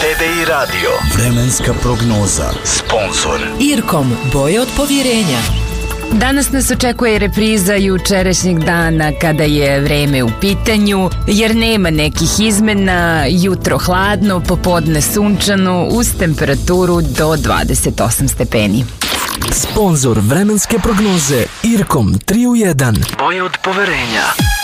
TV i radio. Vremenska prognoza. Sponzor Irkom, boje od povjerenja. Danas nas očekuje repriza jučerašnjeg dana kada je vreme u pitanju, jer nema nekih izmena, jutro hladno, popodne sunčano, uz temperaturu do 28 stepeni. Sponzor vremenske prognoze Irkom 3 u 1. Boje od poverenja.